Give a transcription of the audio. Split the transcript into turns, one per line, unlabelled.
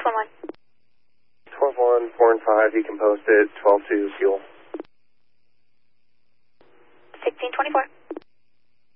611.
12-1, 4 and 5, you can post it. 12-2, fuel.
1624.